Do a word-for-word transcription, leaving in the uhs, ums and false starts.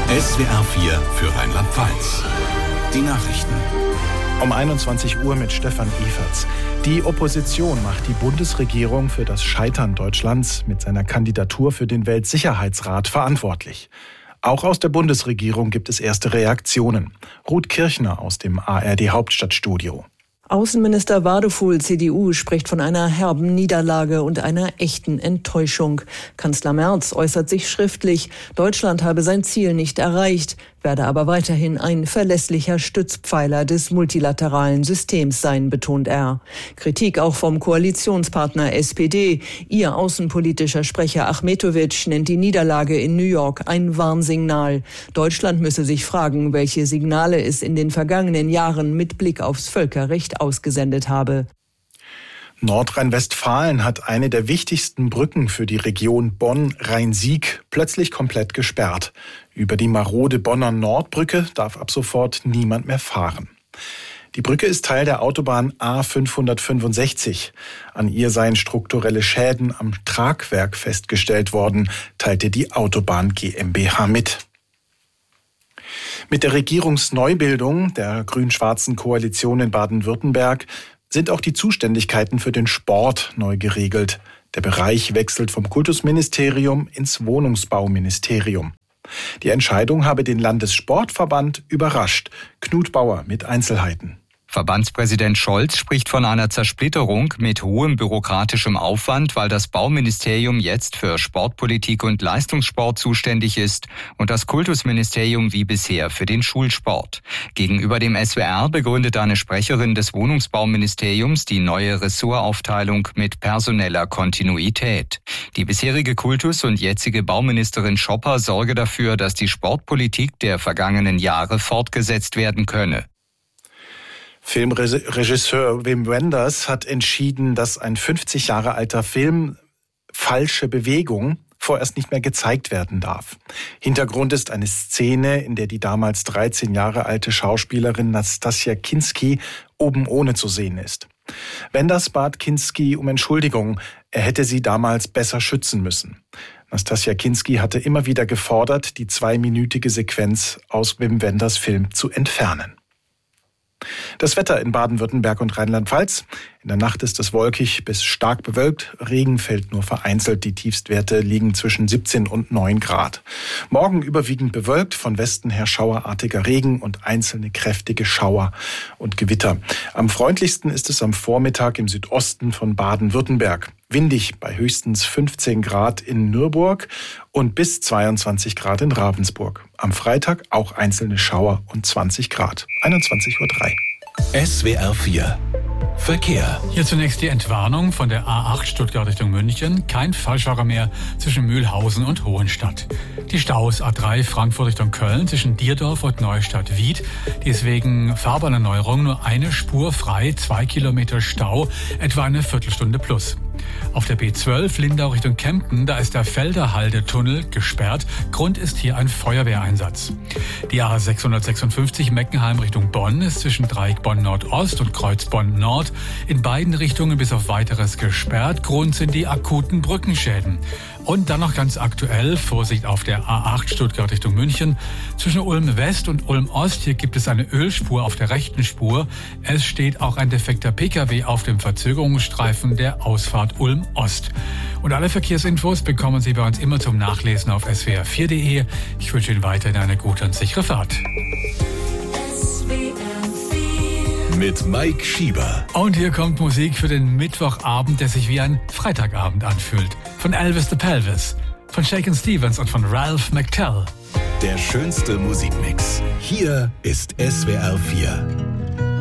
S W R vier für Rheinland-Pfalz. Die Nachrichten. Um einundzwanzig Uhr mit Stefan Eferts. Die Opposition macht die Bundesregierung für das Scheitern Deutschlands mit seiner Kandidatur für den Weltsicherheitsrat verantwortlich. Auch aus der Bundesregierung gibt es erste Reaktionen. Ruth Kirchner aus dem A R D-Hauptstadtstudio. Außenminister Wadefuhl, C D U, spricht von einer herben Niederlage und einer echten Enttäuschung. Kanzler Merz äußert sich schriftlich, Deutschland habe sein Ziel nicht erreicht, werde aber weiterhin ein verlässlicher Stützpfeiler des multilateralen Systems sein, betont er. Kritik auch vom Koalitionspartner S P D. Ihr außenpolitischer Sprecher Achmetovic nennt die Niederlage in New York ein Warnsignal. Deutschland müsse sich fragen, welche Signale es in den vergangenen Jahren mit Blick aufs Völkerrecht ausgesendet habe. Nordrhein-Westfalen hat eine der wichtigsten Brücken für die Region Bonn-Rhein-Sieg plötzlich komplett gesperrt. Über die marode Bonner Nordbrücke darf ab sofort niemand mehr fahren. Die Brücke ist Teil der Autobahn A fünfhundertfünfundsechzig. An ihr seien strukturelle Schäden am Tragwerk festgestellt worden, teilte die Autobahn GmbH mit. Mit der Regierungsneubildung der grün-schwarzen Koalition in Baden-Württemberg sind auch die Zuständigkeiten für den Sport neu geregelt. Der Bereich wechselt vom Kultusministerium ins Wohnungsbauministerium. Die Entscheidung habe den Landessportverband überrascht. Knut Bauer mit Einzelheiten. Verbandspräsident Scholz spricht von einer Zersplitterung mit hohem bürokratischem Aufwand, weil das Bauministerium jetzt für Sportpolitik und Leistungssport zuständig ist und das Kultusministerium wie bisher für den Schulsport. Gegenüber dem S W R begründet eine Sprecherin des Wohnungsbauministeriums die neue Ressortaufteilung mit personeller Kontinuität. Die bisherige Kultus- und jetzige Bauministerin Schopper sorge dafür, dass die Sportpolitik der vergangenen Jahre fortgesetzt werden könne. Filmregisseur Wim Wenders hat entschieden, dass ein fünfzig Jahre alter Film Falsche Bewegung vorerst nicht mehr gezeigt werden darf. Hintergrund ist eine Szene, in der die damals dreizehn Jahre alte Schauspielerin Nastassja Kinski oben ohne zu sehen ist. Wenders bat Kinski um Entschuldigung, er hätte sie damals besser schützen müssen. Nastassja Kinski hatte immer wieder gefordert, die zweiminütige Sequenz aus Wim Wenders Film zu entfernen. Das Wetter in Baden-Württemberg und Rheinland-Pfalz. In der Nacht ist es wolkig bis stark bewölkt. Regen fällt nur vereinzelt. Die Tiefstwerte liegen zwischen siebzehn und neun Grad. Morgen überwiegend bewölkt, von Westen her schauerartiger Regen und einzelne kräftige Schauer und Gewitter. Am freundlichsten ist es am Vormittag im Südosten von Baden-Württemberg. Windig bei höchstens fünfzehn Grad in Nürburg und bis zweiundzwanzig Grad in Ravensburg. Am Freitag auch einzelne Schauer und zwanzig Grad. einundzwanzig Uhr drei. S W R vier. Verkehr. Hier zunächst die Entwarnung von der A acht Stuttgart Richtung München. Kein Falschfahrer mehr zwischen Mühlhausen und Hohenstadt. Die Staus A drei Frankfurt Richtung Köln zwischen Dierdorf und Neustadt-Wied. Die ist wegen Fahrbahnerneuerung nur eine Spur frei, zwei Kilometer Stau, etwa eine Viertelstunde plus. Auf der B zwölf Lindau Richtung Kempten, da ist der Felderhalde-Tunnel gesperrt. Grund ist hier ein Feuerwehreinsatz. Die A sechshundertsechsundfünfzig Meckenheim Richtung Bonn ist zwischen Dreieck Bonn Nordost und Kreuz Bonn Nord in beiden Richtungen bis auf Weiteres gesperrt. Grund sind die akuten Brückenschäden. Und dann noch ganz aktuell, Vorsicht auf der A acht Stuttgart Richtung München. Zwischen Ulm West und Ulm Ost, hier gibt es eine Ölspur auf der rechten Spur. Es steht auch ein defekter Pkw auf dem Verzögerungsstreifen der Ausfahrt Ulm Ost. Und alle Verkehrsinfos bekommen Sie bei uns immer zum Nachlesen auf S W R vier punkt de. Ich wünsche Ihnen weiterhin eine gute und sichere Fahrt. Mit Mike Schieber. Und hier kommt Musik für den Mittwochabend, der sich wie ein Freitagabend anfühlt. Von Elvis the Pelvis, von Shakin' Stevens und von Ralph McTell. Der schönste Musikmix. Hier ist S W R vier.